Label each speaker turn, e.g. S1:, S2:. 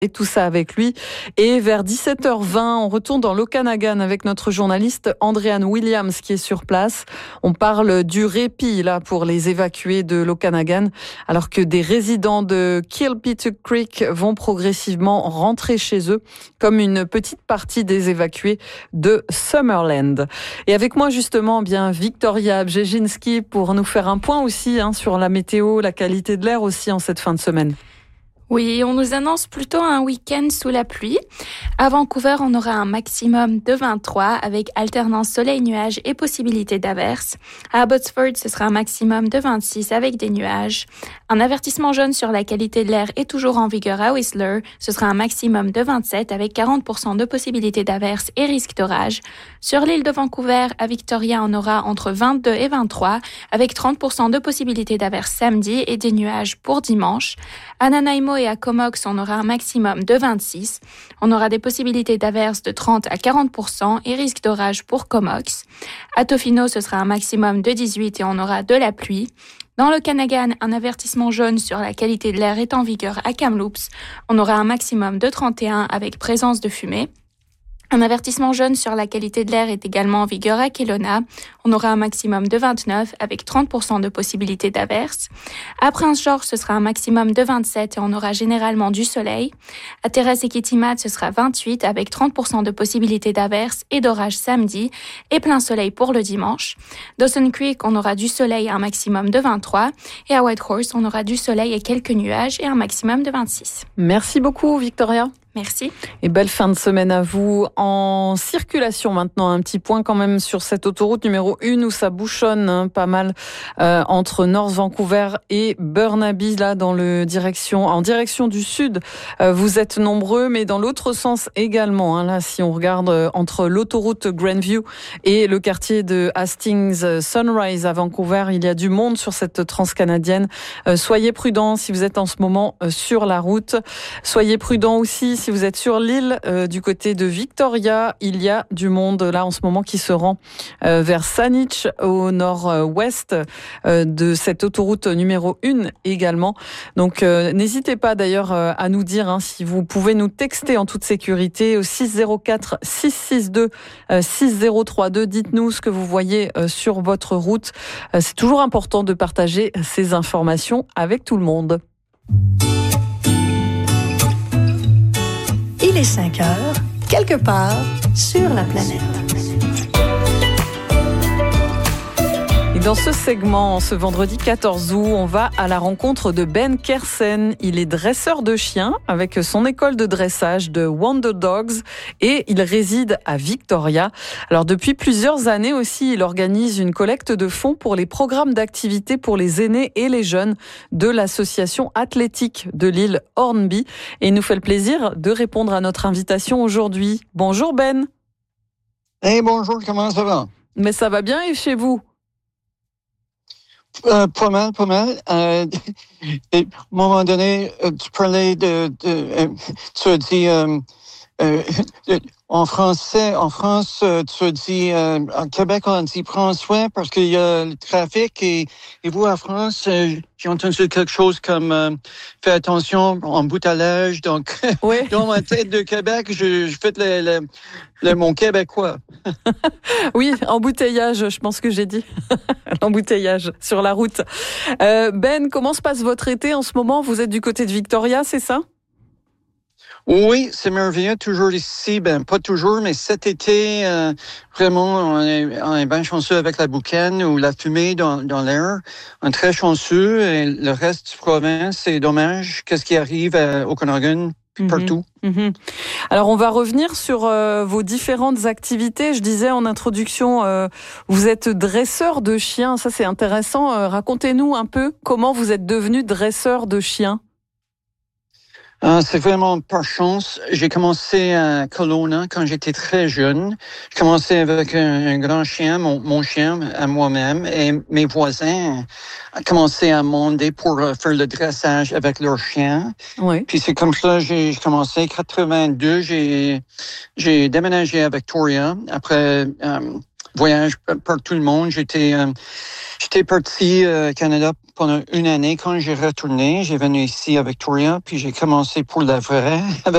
S1: Et tout ça avec lui. Et vers 17h20, on retourne dans l'Okanagan avec notre journaliste Andréane Williams qui est sur place. On parle du répit là pour les évacués de l'Okanagan, alors que des résidents de Kilpetuck Creek vont progressivement rentrer chez eux, comme une petite partie des évacués de Summerland. Et avec moi justement, bien Victoria Brzezzinski pour nous faire un point aussi sur la météo, la qualité de l'air aussi en cette fin de semaine.
S2: Oui, on nous annonce plutôt un week-end sous la pluie. À Vancouver, on aura un maximum de 23 avec alternance soleil-nuages et possibilité d'averses. À Abbotsford, ce sera un maximum de 26 avec des nuages. Un avertissement jaune sur la qualité de l'air est toujours en vigueur à Whistler. Ce sera un maximum de 27 avec 40% de possibilité d'averses et risque d'orage. Sur l'île de Vancouver, à Victoria, on aura entre 22 et 23 avec 30% de possibilité d'averses samedi et des nuages pour dimanche. À Nanaimo et à Comox, on aura un maximum de 26. On aura des possibilités d'averses de 30 à 40% et risque d'orage pour Comox. À Tofino, ce sera un maximum de 18 et on aura de la pluie. Dans le Okanagan, un avertissement jaune sur la qualité de l'air est en vigueur à Kamloops. On aura un maximum de 31 avec présence de fumée. Un avertissement jaune sur la qualité de l'air est également en vigueur à Kelowna. On aura un maximum de 29 avec 30% de possibilité d'averses. À Prince-Georges, ce sera un maximum de 27 et on aura généralement du soleil. À Thérèse et Kitimat, ce sera 28 avec 30% de possibilité d'averses et d'orage samedi et plein soleil pour le dimanche. Dawson Creek, on aura du soleil et un maximum de 23. Et à Whitehorse, on aura du soleil et quelques nuages et un maximum de 26.
S1: Merci beaucoup, Victoria.
S2: Merci.
S1: Et belle fin de semaine à vous. En circulation maintenant, un petit point quand même sur cette autoroute numéro 1 où ça bouchonne pas mal entre North Vancouver et Burnaby, là en direction du sud. Vous êtes nombreux, mais dans l'autre sens également. Là, si on regarde entre l'autoroute Grandview et le quartier de Hastings Sunrise à Vancouver, il y a du monde sur cette transcanadienne. Soyez prudents si vous êtes en ce moment sur la route. Soyez prudents aussi si vous êtes sur l'île du côté de Victoria, il y a du monde là en ce moment qui se rend vers Saanich au nord-ouest de cette autoroute numéro 1 également. Donc n'hésitez pas d'ailleurs à nous dire si vous pouvez nous texter en toute sécurité au 604 662 6032. Dites-nous ce que vous voyez sur votre route. C'est toujours important de partager ces informations avec tout le monde.
S3: Il est 5 heures, quelque part sur la planète.
S1: Et dans ce segment, ce vendredi 14 août, on va à la rencontre de Ben Kersen. Il est dresseur de chiens avec son école de dressage de Wonder Dogs et il réside à Victoria. Alors depuis plusieurs années aussi, il organise une collecte de fonds pour les programmes d'activité pour les aînés et les jeunes de l'association athlétique de l'île Hornby. Et il nous fait le plaisir de répondre à notre invitation aujourd'hui. Bonjour Ben.
S4: Hey, bonjour, comment ça va?
S1: Mais ça va bien et chez vous?
S4: Pas mal. À un moment donné, tu parlais tu as dit en France, tu as dit en Québec, on dit prends soin parce qu'il y a le trafic et vous, en France, j'ai entendu quelque chose comme fais attention, embouteillage. Donc,
S1: oui.
S4: Dans ma tête de Québec, je fais mon québécois.
S1: Oui, embouteillage, je pense que j'ai dit. L'embouteillage sur la route. Ben, comment se passe votre été en ce moment? Vous êtes du côté de Victoria, c'est ça?
S4: Oui, c'est merveilleux, toujours ici. Ben, pas toujours, mais cet été, vraiment, on est bien chanceux avec la boucane ou la fumée dans l'air. On est très chanceux et le reste du province, c'est dommage. Qu'est-ce qui arrive au Okanagan? Partout.
S1: Alors, on va revenir sur vos différentes activités. Je disais en introduction, vous êtes dresseur de chiens. Ça, c'est intéressant. Racontez-nous un peu comment vous êtes devenu dresseur de chiens.
S4: C'est vraiment par chance. J'ai commencé à Kelowna quand j'étais très jeune. J'ai commencé avec un grand chien, mon chien à moi-même, et mes voisins ont commencé à demander pour faire le dressage avec leurs chiens.
S1: Oui.
S4: Puis c'est comme ça j'ai commencé. 82, j'ai déménagé à Victoria. Après voyage par tout le monde. J'étais parti au Canada pendant une année. Quand j'ai retourné, j'ai venu ici à Victoria, puis j'ai commencé pour la vraie avec